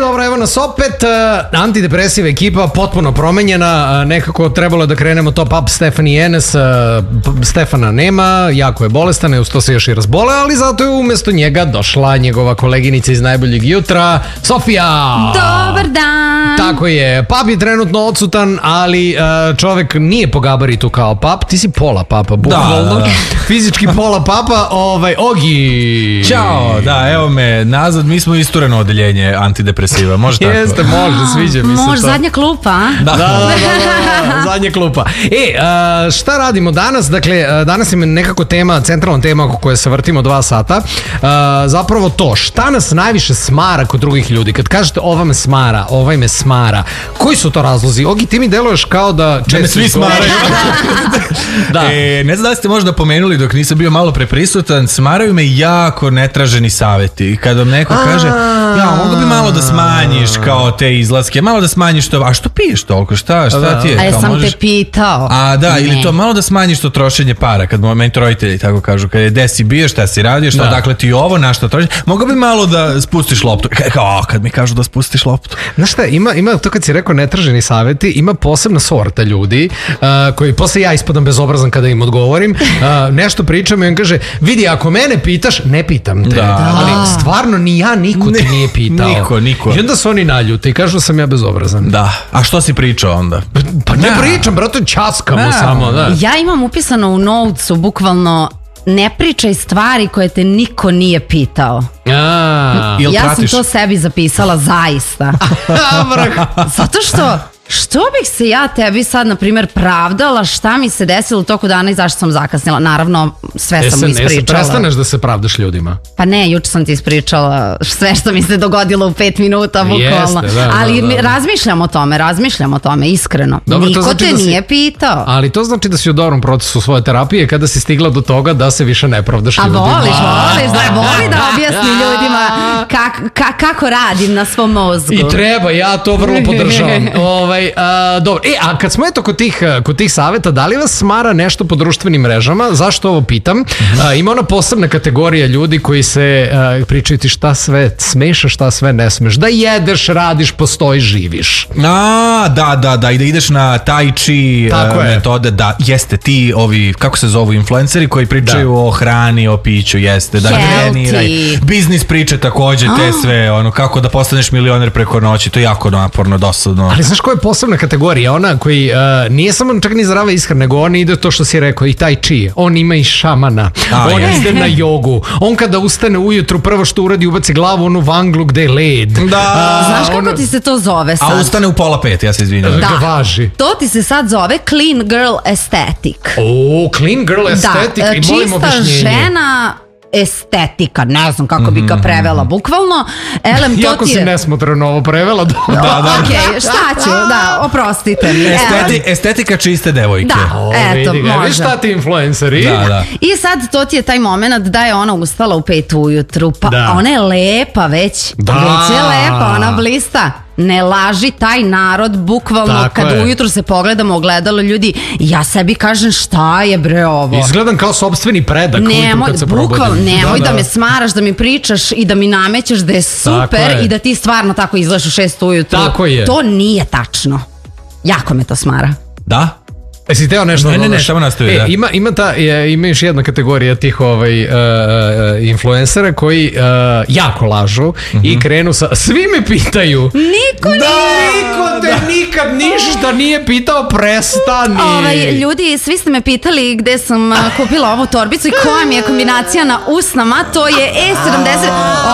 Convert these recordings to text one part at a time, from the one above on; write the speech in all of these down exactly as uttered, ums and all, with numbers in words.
dobro, evo nas opet. Uh, antidepresiva ekipa, potpuno promenjena. Uh, nekako trebalo je da krenemo top up Stephanie Enes. Uh, Stefana nema, jako je bolestan, uz to se još i razbole, ali zato je umjesto njega došla njegova koleginica iz Najboljeg jutra, Sofija. Dobar dan. Tako je, Pap je trenutno odsutan, ali uh, čovek nije po gabaritu kao Pap. Ti si pola Papa, bukvalno. Da, da, da. Fizički pola Papa, ovaj, Ogi. Ćao, da, evo me nazad, mi smo istureno odeljenje antidepresiva, može tako? Jeste, može, sviđa mi se to. Može, zadnja klupa, a? Da, da, da, da, da, zadnja klupa. E, a, šta radimo danas? Dakle, danas je nekako tema, centralna tema oko koje se vrtimo dva sata. A, zapravo to, šta nas najviše smara kod drugih ljudi? Kad kažete ova me smara, ovaj me smara, koji su to razlozi? Ogi, ti mi deluješ kao da... Da me svi smaraju. Da. E, ne znam da li ste možda pomenuli dok nisam bio malo preprisutan, smaraju me jako netraženi savjeti. Kad vam neko kaže, ja, mogu bi malo da smanjiš kao te izlaske, malo da smanjiš to, a što piješ toliko, šta, šta ti je? A ja kao, sam možeš... te pitao. A da, Ne. ili to malo da smanjiš to trošenje para, kad meni roditelji tako kažu, kad je gde si bio, šta si radio, šta, Da. dakle ti ovo, na što trošiš, mogu bi malo da spustiš loptu. Kao, kad mi kažu da spustiš loptu. Znaš šta, ima, ima to kad si rekao netraženi savjeti, ima posebna sorta ljudi uh, koji posle ja ispadam bezobrazan kada im odgovorim, uh, nešto pričam i on kaže, vidi, ako mene pitaš, ne pitam te. Da. Ali stvarno ni ja, niko ti Ne, nije pitao. niko, niko. I onda su oni naljute i kažu sam ja bezobrazan. Da. A što si pričao onda? Pa ne Da. pričam, brate, časkamo Da. samo, da. Ja imam upisano u notesu bukvalno ne pričaj stvari koje te niko nije pitao. A, Jel Ja pratiš? sam to sebi zapisala zaista. Zato što što bih se ja tebi sad, na primjer, pravdala šta mi se desilo u toku dana i zašto sam zakasnila. Naravno, sve E sam se, mu ne se ispričala. prestaneš da se pravdaš ljudima. Pa ne, juče sam ti ispričala sve što mi se dogodilo u pet minuta, bukvalno. Jeste, da, da, Ali da, da. razmišljam o tome, razmišljam o tome, iskreno. Dobro, to Niko znači te da si- nije pitao. Ali to znači da si u dobrom procesu svoje terapije kada si stigla do toga da se više ne pravdaš A ljudima. voliš, voliš, da voli da objasni ljudima kak, ka, kako radim na svom mozgu. I treba, ja to vrlo podržavam. ovaj, a, dobro. E, a kad smo eto kod tih, kod tih saveta, da li vas smara nešto po društvenim mrežama? Zašto ovo pitam? A, ima ona posebna kategorija ljudi koji se a, pričaju ti šta sve smeš, a šta sve ne smeš. Da jedeš, radiš, postojiš, živiš. A, da, da, da, i da ideš na tai chi Tako uh, je. metode, da, jeste ti ovi, kako se zovu, influenceri koji pričaju o hrani, o piću, jeste, da Healthy. treniraj. Biznis priče takođe, te sve, ono, kako da postaneš milioner preko noći, to je jako naporno, dosadno. Ali znaš koja je posebna kategorija? Ona koji uh, nije samo čak ni zdrava ishrana, nego on ide to što si rekao, i tai chi. On ima i šamana. A, on je. ide na jogu. On kada ustane ujutru, prvo što uradi, ubaci glavu u onu vanglu gde je led. Da. Znaš kako ono- ti se to zove sad? A ustane u pola pet, ja se izvinjam. Da. Važi. To ti se sad zove clean girl aesthetic. O, clean girl aesthetic. Da, I molim čista objašnjenje. žena estetika, ne znam kako bi ga prevela bukvalno. Elem, to Jako ti si je... nesmotreno ovo prevela. Da, da. Ok, šta ću, da, oprostite mi. Esteti, Elem. estetika čiste devojke. Da, O, eto, vidi ga. može. Viš šta ti influenceri? Da, da. I sad to ti je taj moment da je ona ustala u pet ujutru, pa Da. ona je lepa već, Da. već je lepa, ona blista. Ne laži taj narod, bukvalno Tako kad je. ujutru se pogledamo ogledalo ljudi, ja sebi kažem šta je bre ovo. Izgledam kao sopstveni predak ujutru Nemoj, kad se bukvalno, probudim. nemoj da, Da, da. me smaraš, da mi pričaš i da mi namećeš da je super je. i da ti stvarno tako izgledaš u šest ujutru. Tako je. To nije tačno. Jako me to smara. Da? Jesi teo nešto Ne, da ne, ne, dodaš? samo nastavi, E, da. ima, ima, ta, je, ima još jedna kategorija tih ovaj, uh, uh, influencera koji uh, jako lažu i krenu sa, svi me pitaju. Niko Da, nije. niko te nikad ništa nije pitao, prestani. Ovaj, ljudi, svi ste me pitali gde sam a, kupila ovu torbicu i koja mi je kombinacija na usnama, to je E sedamdeset.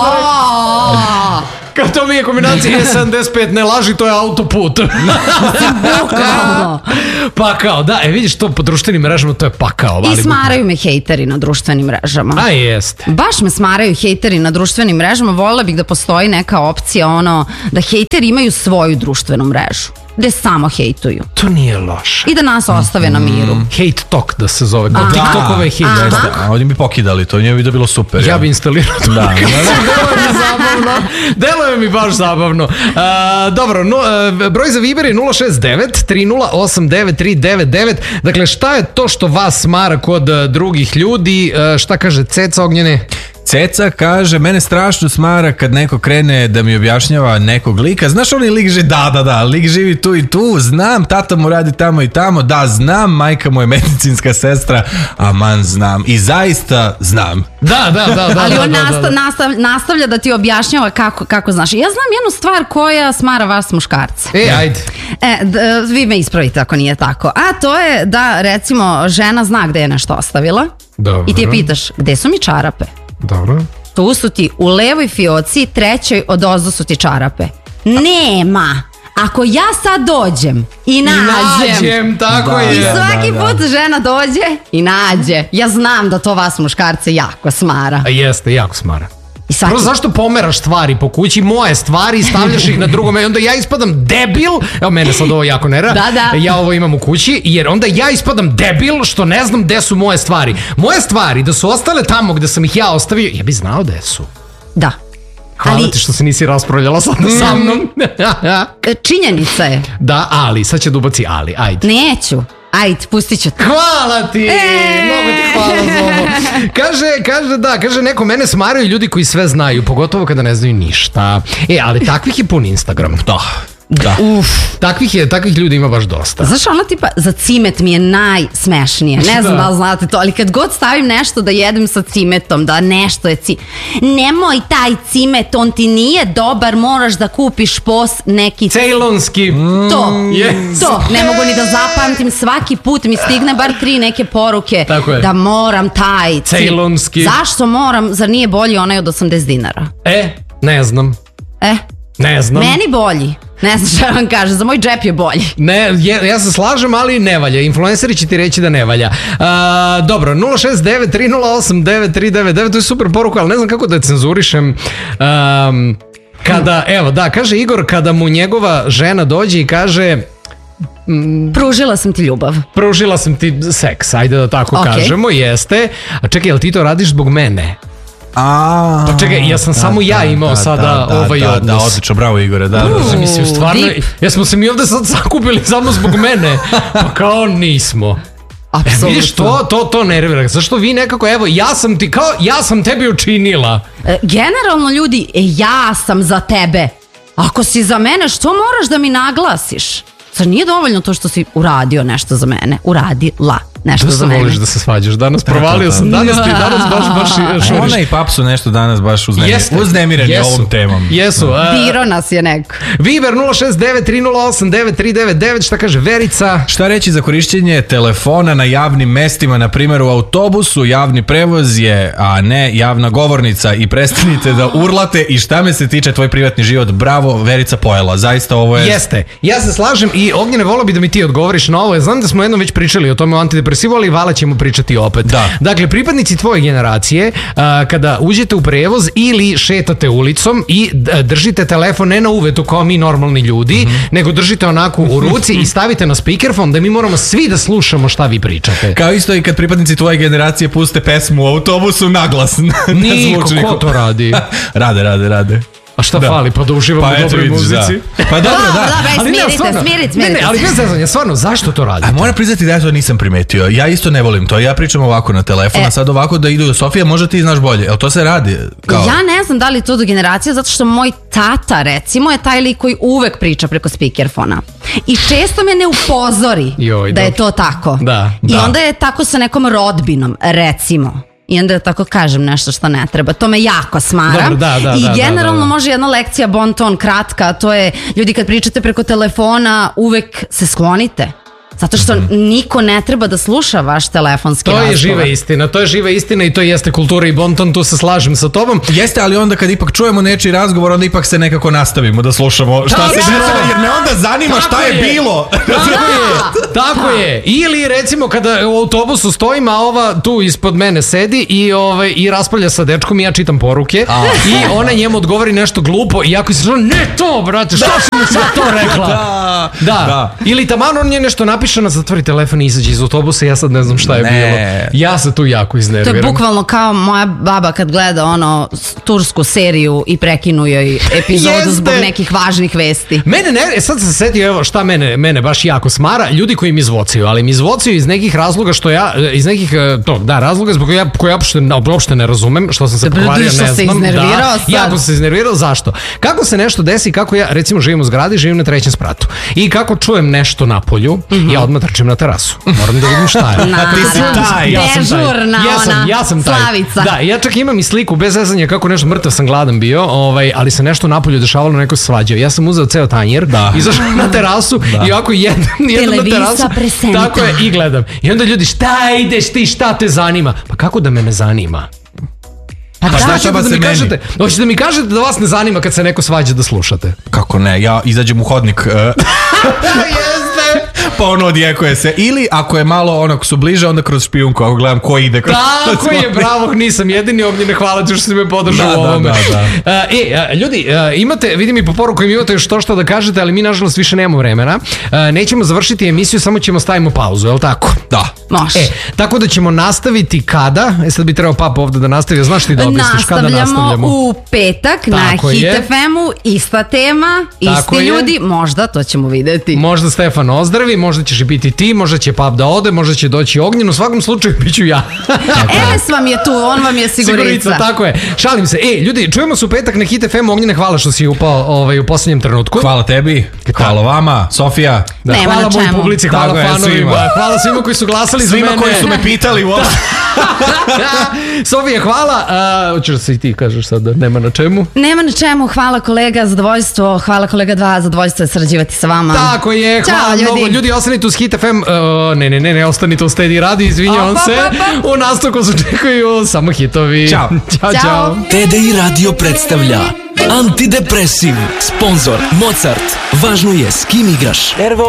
O, Kao to mi je kombinacija E sedamdeset pet, ne laži, to je autoput. bukvalno. Pa kao, da, e vidiš to po društvenim mrežama, to je pakao. I ali- smaraju me hejteri na društvenim mrežama. A jeste. Baš me smaraju hejteri na društvenim mrežama. Volela bih da postoji neka opcija, ono, da hejteri imaju svoju društvenu mrežu, gde samo hejtuju To nije loše. i da nas ostave na miru. Hate talk da se zove, kao Aha. TikTokove hate. Aha. jeste. A ovdje bi pokidali to, njoj bi da bilo super. Ja bi instalirao to. Da. Deluje mi zabavno. Deluje mi baš zabavno. Uh, dobro, no, uh, broj za Viber je nula šest devet tri nula osam devet tri devet devet. Dakle, šta je to što vas smara kod uh, drugih ljudi? Uh, šta kaže Ceca Ognjene? Ceca kaže, mene strašno smara kad neko krene da mi objašnjava nekog lika. Znaš onaj lik že da, da, da, lik živi tu i tu, znam, tata mu radi tamo i tamo, da, znam, majka mu je medicinska sestra, aman znam. I zaista znam. Da, da, da. da Ali da, on da, nastav, da. nastav, nastavlja da ti objašnjava kako, kako znaš. Ja znam jednu stvar koja smara vas muškarce. E, ajde. E, d, vi me ispravite ako nije tako. A to je da, recimo, žena zna gde je nešto ostavila. Dobro. I ti je pitaš, gde su mi čarape? Dobro. Tu su ti u levoj fioci, trećoj odozdo su ti čarape. Nema. Ako ja sad dođem i nađem, Nađem, tako Da, je. i da, svaki da, da. put žena dođe i nađe, ja znam da to vas muškarce jako smara. A jeste, jako smara. I svaki... Prvo, zašto pomeraš stvari po kući, moje stvari, i stavljaš ih na drugo mesto, onda ja ispadam debil, evo mene sad ovo jako nera, Da, da. ja ovo imam u kući, jer onda ja ispadam debil što ne znam gde su moje stvari. Moje stvari, da su ostale tamo gde sam ih ja ostavio, ja bi znao gde su. Da. Hvala Ali ti što se nisi raspravljala sad sa mnom. e, činjenica je, Da, ali, sad će da ubaci ali, ajde. neću. Ajde, pustit ću te. Hvala ti, E! mnogo ti hvala za ovo. Kaže, kaže da, kaže neko, mene smaraju ljudi koji sve znaju, pogotovo kada ne znaju ništa. E, ali takvih je pun Instagram. Da. Da. Uf. Takvih, je, takvih ljudi ima baš dosta. Znaš, ono tipa za cimet mi je najsmešnije. Ne znam Da. da li znate to, ali kad god stavim nešto da jedem sa cimetom, da nešto je cimet. Nemoj taj cimet, on ti nije dobar, moraš da kupiš pos neki cimet. Ceylonski. To, Yes. to, ne mogu ni da zapamtim, svaki put mi stigne bar tri neke poruke Tako je. da moram taj cimet. Ceylonski. Zašto moram, zar nije bolji onaj od osamdeset dinara? E, ne znam. E, Ne znam. meni bolji. Ne znam šta vam kaže, za moj džep je bolji. Ne, je, ja se slažem, ali ne valja. Influenceri će ti reći da ne valja. A, dobro, nula šest devet tri nula osam devet tri devet devet, to je super poruka, ali ne znam kako da je cenzurišem. Um, kada, evo, da, kaže Igor, kada mu njegova žena dođe i kaže... Pružila sam ti ljubav. Pružila sam ti seks, ajde da tako Ok. kažemo, jeste. A čekaj, jel ti to radiš zbog mene? A, Pa čekaj, ja sam samo ja imao sada ovaj da, odnos. Da, odlično, bravo Igore, da. Uh. Znači, mislim, stvarno, Deep. jesmo se mi ovde sad sakupili samo zbog mene? Pa kao nismo. E, Apsolutno. vidiš, to, to, to nervira. Zašto vi nekako, evo, ja sam ti, kao, ja sam tebi učinila. E, Generalno ljudi, e, ja sam za tebe. Ako si za mene, što moraš da mi naglasiš? Zar nije dovoljno to što si uradio nešto za mene? Uradila nešto za Dosta mene. voliš da se svađaš. Danas provalio sam, danas ti, danas baš, baš šuriš. Ona i pap su nešto danas baš uznemireni, Jeste. uznemireni Jesu. ovom temom. Jesu. a, Biro nas je neko. Viber nula šest devet tri nula osam devet tri devet devet, šta kaže Verica? Šta reći za korišćenje telefona na javnim mestima, na primjer u autobusu? Javni prevoz je, a ne javna govornica, i prestanite da urlate. I šta me se tiče tvoj privatni život, bravo, Verica pojela, zaista ovo je... Jeste. Ja se slažem i Ognjene, volao bi da mi ti odgovoriš na ovo. Ja znam da smo jednom već pričali o tome u antidepresivu, ali Vala ćemo pričati opet. Da. Dakle, pripadnici tvoje generacije, a, kada uđete u prevoz ili šetate ulicom i d- držite telefon ne na uvetu kao mi normalni ljudi, nego držite onako u ruci i stavite na speakerfon da mi moramo svi da slušamo šta vi pričate. Kao isto i kad pripadnici tvoje generacije puste pesmu u autobusu naglas. na Niko, zvučniku. ko to radi? Rade, rade, rade. A šta Da. fali? Pa da uživamo Pa u eto dobroj vidiš, da. muzici. Pa dobro, Dobro, da. dobro, Ali ne, smirite, stvarno. smirite, Ne, ne, smirite. ali bez zezanja, stvarno, zašto to radite? A moram priznati da ja to nisam primetio. Ja isto ne volim to. Ja pričam ovako na telefon, E. a sad ovako da idu. Sofija, možda ti znaš bolje. Jel to se radi? Kao... Ja ne znam da li je to do generacije, zato što moj tata, recimo, je taj lik koji uvek priča preko speakerfona. I često me ne upozori Joj, da je dobro. to tako. Da, I da. onda je tako sa nekom rodbinom, recimo. I onda tako kažem nešto što ne treba. To me jako smara. Dobro, da, da, I da, da, generalno da, da. može jedna lekcija bon ton kratka, a to je ljudi kad pričate preko telefona uvek se sklonite. Zato što niko ne treba da sluša vaš telefonski To je razgovor. živa istina, to je živa istina i to jeste kultura i bonton, tu se slažem sa tobom. Jeste, ali onda kad ipak čujemo nečiji razgovor, onda ipak se nekako nastavimo da slušamo šta Tako se je. dešava, jer me onda zanima Tako šta je, je. bilo. Tako je, tako je. Ili recimo kada u autobusu stojim, a ova tu ispod mene sedi i, ovaj, i raspravlja sa dečkom i ja čitam poruke i ona njemu odgovori nešto glupo i jako se što ne to, brate, što si mu sad to rekla? Da, Da. da. Ili taman on nje nešto napiše pomešana, zatvori telefon i izađe iz autobusa, ja sad ne znam šta je Ne. bilo. Ja se tu jako To iznerviram. je bukvalno kao moja baba kad gleda ono s- tursku seriju i prekinu joj epizodu Jeste. zbog nekih važnih vesti. Mene ne, e, sad sam se setio, evo šta mene, mene baš jako smara, ljudi koji mi izvocaju, ali mi izvocaju iz nekih razloga što ja, iz nekih, e, to, da, razloga zbog ja, koje ja uopšte, uopšte ne razumem, što sam se Dobro, provario, što ne se znam. iznervirao da, sad. jako sam se iznervirao, zašto? Kako se nešto desi, kako ja, recimo, živim u zgradi, živim na trećem spratu i kako čujem nešto na polju, ja odmah trčim na terasu. Moram da vidim šta je. Na- Ti si taj. Ja sam taj. Dežurna ja sam, ona ja sam taj. Slavica. Da, ja čak imam i sliku bez zezanja kako nešto mrtav sam gladan bio, ovaj, ali se nešto napolju dešavalo, neko se svađao. Ja sam uzeo ceo tanjer, Da. izašao na terasu i ovako jedem, jedem na Televisa terasu. presenta. Tako je, i gledam. I onda ljudi, šta ideš ti, šta te zanima? Pa kako da me ne zanima? Pa Pa da, šta Hoćete treba da se mi meni? kažete, hoćete da mi kažete da vas ne zanima kad se neko svađa da slušate? Kako ne, ja izađem u hodnik, e, Jeste! pa ono odjekuje se. Ili ako je malo ono, ako su bliže, onda kroz špijunku, ako gledam ko ide kroz Tako je, bravo, nisam jedini Ognjene, hvala ti što si me podržao Da, u da, ovome. da, da. A, E, a, ljudi, a, imate, vidim i po poruku imate još to što da kažete, ali mi nažalost više nemamo vremena. A, Nećemo završiti emisiju, samo ćemo stavimo pauzu, je li tako? Da. Može. E, tako da ćemo nastaviti kada? E, sad bi trebao Papa ovde da nastavi, znaš ti da objasniš kada Nastavljamo nastavljamo? u petak na Tako Hit je. F M-u, ista tema, Tako isti je. ljudi, možda, to ćemo videti. Možda Stefan ozdravi, možda ćeš i biti ti, možda će Pap da ode, možda će doći Ognjen, u svakom slučaju bit ću ja. Enes vam je tu, on vam je sigurica. Tako je. Šalim se. E, ljudi, čujemo se u petak na Hit F M. Ognjene, hvala što si upao ovaj, u posljednjem trenutku. Hvala tebi, hvala vama, Sofija. Da, Nema hvala na mojoj čemu. publici, hvala Tako je, fanovima, svima. hvala svima koji su glasali za Svima mene. koji su me pitali uopšte. Sofija, hvala. A, hoćeš da se i ti kažeš sad da nema na čemu? Nema na čemu, hvala kolega, zadovoljstvo, hvala kolega dva, zadovoljstvo je sarađivati sa vama. Tako je, Ćao, hvala ljudi. mnogo. Ljudi, ostanite uz Hit F M. Uh, ne, ne, ne, ne, ostanite uz Teddy Radi, izvinjavam Opa, se. pa, pa. U nastavku se čekaju samo hitovi. Ćao. Ćao, Ćao. čao. T D I Radio predstavlja Antidepresiv, sponzor Mozart. Važno je s kim igraš.